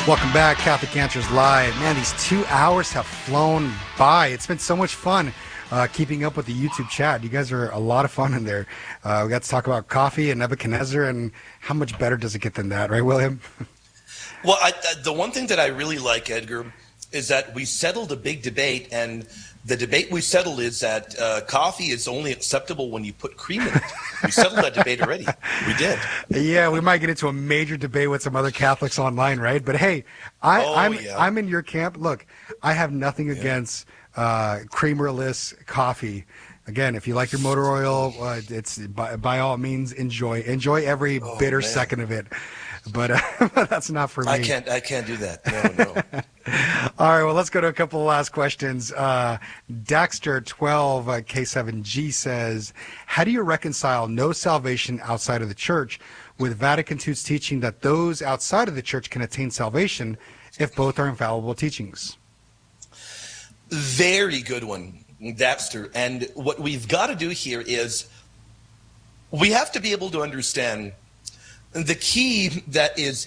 Welcome back, Catholic Answers Live. Man, these 2 hours have flown by. It's been so much fun keeping up with the YouTube chat. You guys are a lot of fun in there. We got to talk about coffee and Nebuchadnezzar, and how much better does it get than that, right, William? Well, the one thing that I really like, Edgar, is that we settled a big debate, and the debate we settled is that coffee is only acceptable when you put cream in it. We settled that debate already. We did. Yeah, we might get into a major debate with some other Catholics online, right? But hey, I'm in your camp. Look, I have nothing against creamerless coffee. Again, if you like your motor oil, it's by all means enjoy every bitter second of it. But that's not for me. I can't do that. No. All right, well, let's go to a couple of last questions. Daxter12 K7G says, how do you reconcile no salvation outside of the church with Vatican II's teaching that those outside of the church can attain salvation if both are infallible teachings? Very good one, Daxter. And what we've got to do here is we have to be able to understand the key that is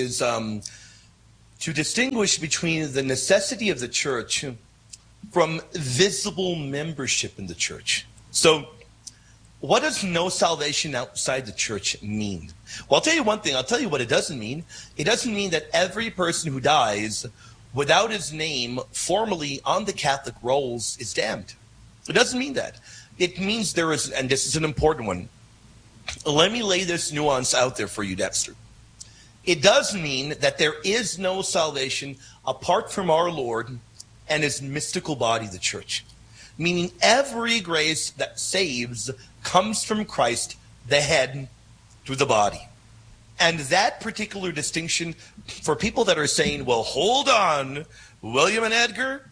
to distinguish between the necessity of the church from visible membership in the church. So what does no salvation outside the church mean? Well, I'll tell you one thing. I'll tell you what it doesn't mean. It doesn't mean that every person who dies without his name formally on the Catholic rolls is damned. It doesn't mean that. It means there is, and this is an important one. Let me lay this nuance out there for you, Dexter. It does mean that there is no salvation apart from our Lord and his mystical body, the church. Meaning every grace that saves comes from Christ, the head, through the body. And that particular distinction, for people that are saying, well, hold on, William and Edgar,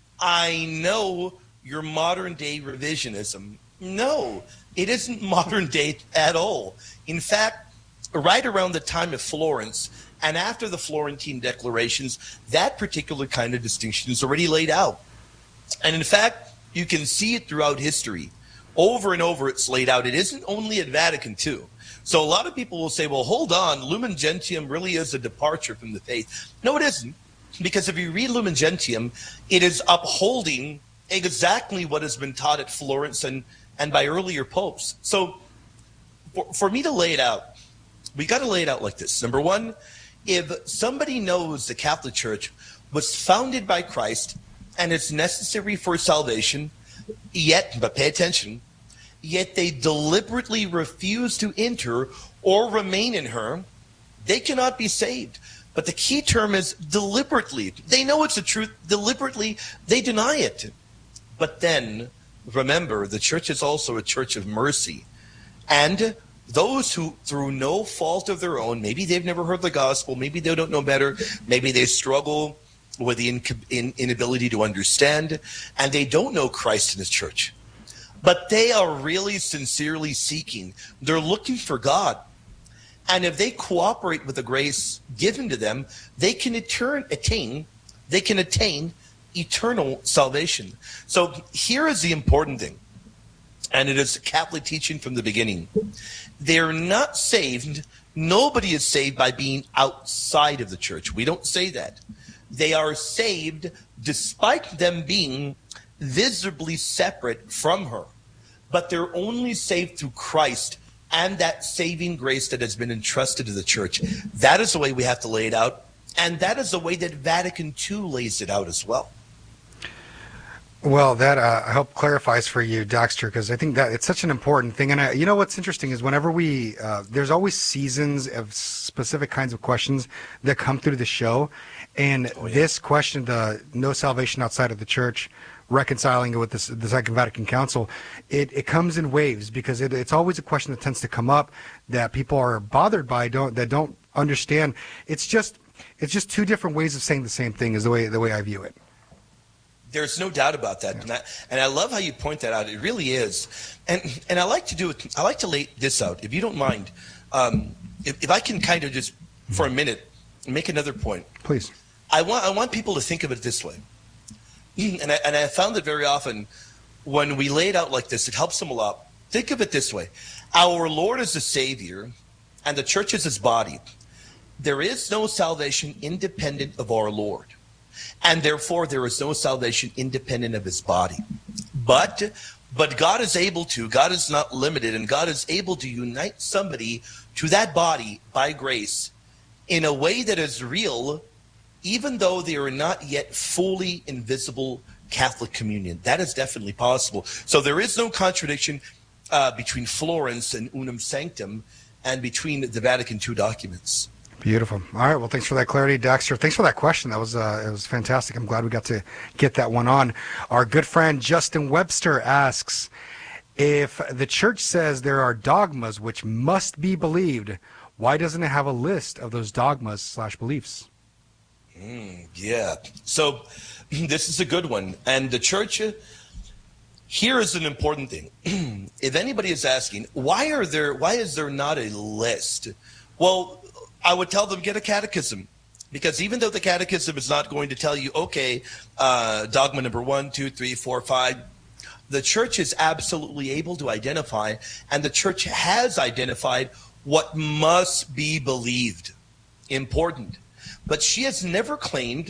I know your modern day revisionism. No, it isn't modern day at all. In fact, right around the time of Florence and after the Florentine declarations, that particular kind of distinction is already laid out. And in fact, you can see it throughout history. Over and over it's laid out. It isn't only at Vatican II. So a lot of people will say, well, hold on, Lumen Gentium really is a departure from the faith. No, it isn't. Because if you read Lumen Gentium, it is upholding exactly what has been taught at Florence and by earlier popes. So for me to lay it out, we got to lay it out like this. Number one, if somebody knows the Catholic Church was founded by Christ and it's necessary for salvation, but pay attention, yet they deliberately refuse to enter or remain in her, they cannot be saved. But the key term is deliberately. They know it's the truth. Deliberately, they deny it. But then, remember, the church is also a church of mercy. And those who, through no fault of their own, maybe they've never heard the gospel, maybe they don't know better, maybe they struggle with the inability to understand, and they don't know Christ in his church. But they are really sincerely seeking. They're looking for God. And if they cooperate with the grace given to them, they can attain eternal salvation. So here is the important thing, and it is Catholic teaching from the beginning. They're not saved. Nobody is saved by being outside of the church. We don't say that. They are saved despite them being visibly separate from her. But they're only saved through Christ and that saving grace that has been entrusted to the church. That is the way we have to lay it out. And that is the way that Vatican II lays it out as well. Well, that I hope clarifies for you, Daxter, because I think that it's such an important thing. And you know what's interesting is whenever there's always seasons of specific kinds of questions that come through the show. And this question, the no salvation outside of the church, reconciling it with the Second Vatican Council, it comes in waves because it's always a question that tends to come up that people are bothered by, that don't understand. It's just two different ways of saying the same thing is the way I view it. There's no doubt about that. Yeah. And I love how you point that out. It really is. And I like to lay this out, if you don't mind. If I can kind of just, for a minute, make another point. Please. I want people to think of it this way. And I found that very often when we lay it out like this, it helps them a lot. Think of it this way. Our Lord is the Savior, and the church is his body. there is no salvation independent of our Lord. And therefore, there is no salvation independent of his body. But God is able to, God is not limited, and God is able to unite somebody to that body by grace in a way that is real, even though they are not yet fully invisible Catholic communion. That is definitely possible. So there is no contradiction between Florence and Unum Sanctum and between the Vatican II documents. Beautiful. All right. Well, thanks for that clarity, Dexter. Thanks for that question. That was it was fantastic. I'm glad we got to get that one on. Our good friend Justin Webster asks, if the church says there are dogmas which must be believed, why doesn't it have a list of those dogmas/beliefs? Yeah. So this is a good one. And the church, here is an important thing. If anybody is asking, why is there not a list? Well, I would tell them, get a catechism. Because even though the catechism is not going to tell you, okay, dogma number 1, 2, 3, 4, 5, the church is absolutely able to identify, and the church has identified what must be believed. Important. But she has never claimed